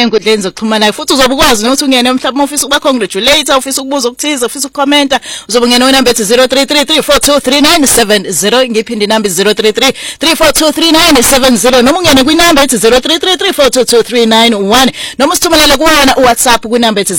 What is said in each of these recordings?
enkundleni zokuxhumana futhi uzobe ukwazi ukuthi ungene mhlawumbe ufisa ukuba congratulate, ufisa ukubuza ukuthiza, ufisa ukucomment, uzobe ungena unamba ethi 0333423970 ngiphinde inamba 0333423970 noma ungene kwinamba ethi 0333422391 noma usithumelele kuwona uWhatsApp kwinamba ethi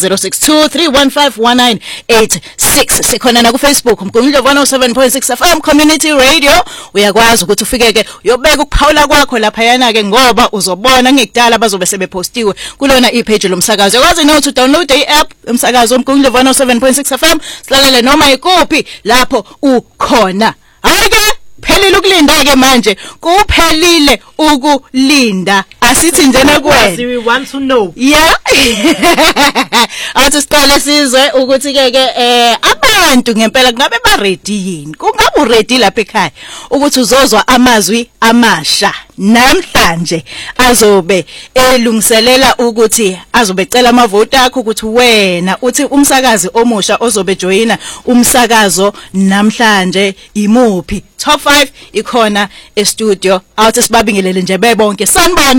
0623151986. Sikhona na ku Facebook Mgungundlovu 107.6 FM Community Radio. Uyakwazi ukuthi ufike uyobeka ukuphawula kwakho lapha yana ke ngoba uzobona ngekudala bazobe sebepostiwe kulona ipage lomsakazo. Yakwazi nothi download i-app umsakazo Mgungundlovu 107.6 FM silalele noma ikuphi lapho ukhona. Hayike phelile ukulinda ke manje kuphelile ukulinda asithi njena kuwena we want to know yeah athi siqale sizwe ukuthi ke abantu ngempela kungabe ba ready yini kungabe uready lapha ekhaya ukuthi uzozwa amazwi amasha namhlanje azobe elungiselela ukuthi azobe cela amavoti akho ukuthi wena uthi umsakazi omusha ozobe joina umsakazo namhlanje imuphi top 5 ikhona e-studio awuthi sibabingelele nje bebonke sanibona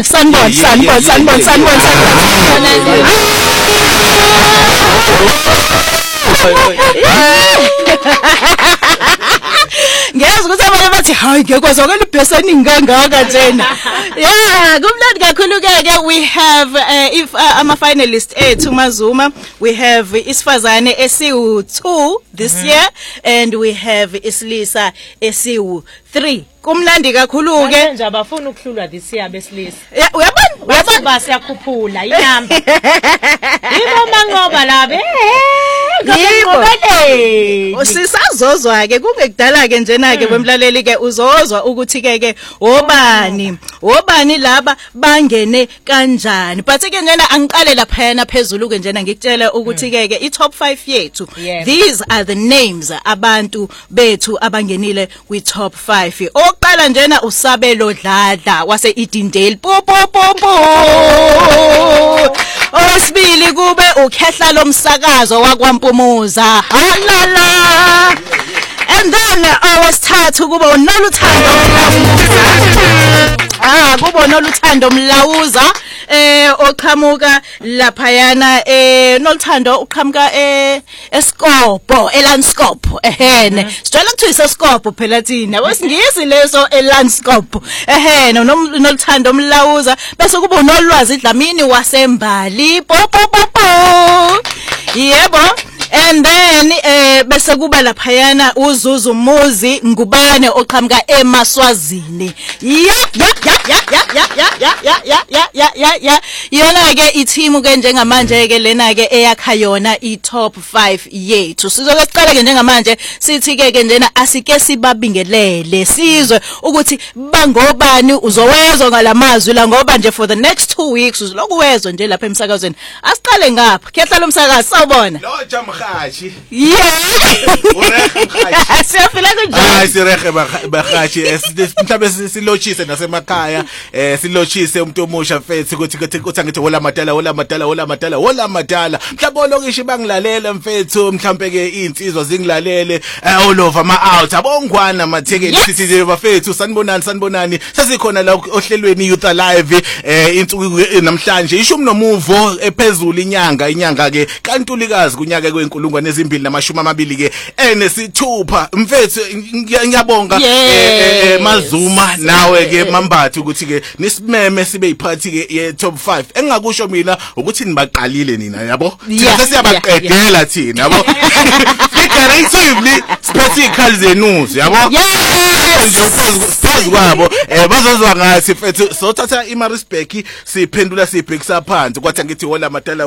ngiyeza ukuthi abantu bathi hayi ngiyakwazakala ibheseni ngangaka njena yeah kumnandi kakhulu ke we have if ama finalists ethu Mazuma we have isifazane esiwu2 this year and we have isilisa esiwu3 kumnandi kakhulu ke nje abafuna ukuhlulwa this year besilisa uyabona basiyakhuphula inamba yibo mangoba labe usisazozwa ke kungekudala ke njena ke bemlaleli ke uzozwa ukuthi ke obani laba bangene kanjani but ke njena angiqale lapha yana phezulu ke njena ngikutshela ukuthi ke i top 5 yethu these are the names abantu bethu abangenile kwi top 5 oqala njena uSabelo Dladla wase Edendale popo Osibili kube ukhehla lomsakazo wakwaMpumuza halala and then owesithathu kuba uNoluthando kuba uNoluthando Mlawuza oqhamuka lapha yana Noluthando uqhamuka eSkopo eLandskop sijwayele ukuthi iseSkopo phela thina wasingisi leso eLandskop Noluthando Mlawuza bese kuba uNolwazi Dlamini wasembali popo yebo and then bese kuba lapha yana uZuzu Muzi Ngubane oqhamuka eMaswazini yona ke i-team ke njengamanje ke lena ke eyakha yona i-top 5 yethu sizoke siqale ke njengamanje sithi ke njena asike sibabingelele sizwe ukuthi bangobani uzowezwa ngalamazwi la ngoba nje for the next 2 weeks uzoku wezwa nje lapha emsakazweni asiqale ngapha khehla lomsakazi sawubona lo jamhashi siyafila kunje hayi sirehe bahashi mhlawumbe silochise nasemakhaya silochise umuntu omusha mfethu ukuthi angithi hola madala mhlawumbe lokishi bangilalela mfethu mhlawumbe ke insizwa zingilalele all over ama out abongwana mathekeli sithi bafethu sanibonani sesikhona la ohlelweni Youth Alive insuku namhlanje ishumi nomuvo ephezulu inyanga ke kaNtulikazi kunyaka kwenkulungwane ezimbili namashumi amabili ke enesithupha mfethu ngiyabonga Mazuma nawe ke Mambathu ukuthi ke nisimeme sibe yiphathi ke ye top 5 engakusho mina ukuthi nibaqalile nina yabo sesiyabaqedela thina yabo figuratively siphethe ikhali zenuzi yabo phezu kwabo bazozwa ngathi mfethu sothatha iMaritzburg siphendula sibhekisa phansi kwathi ngithi hola madala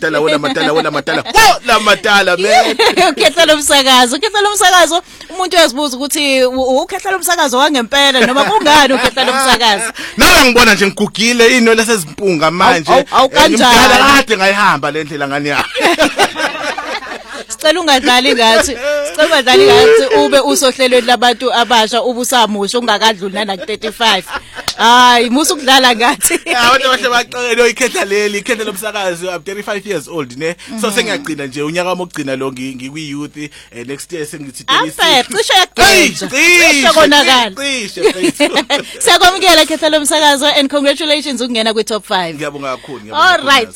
ukhehla lomsakazo umuntu uyazibuza ukuthi ukhehla lomsakazo wangempela noma kungani ukhehla lomsakazo nawe ngibona nje ngigugile ino lesezimpunga manje ngimdala kade ngayihamba le ndlela ngani yakho sicela ungadlali ngathi ube usohlelweni labantu abasha ubusamusha ungakadluli nana ku35 hayi musu ukudlala ngathi abantu bahle baqele ikhetha lomsakazi I'm 35 years old ne so sengiyagcina nje unyaka wami ogcina lo ngikwi youth next year sengithi 36 cishe konakala siyakwamukela ikhetha lomsakazo and congratulations ukungena kwi top 5 ngiyabonga kakhulu all right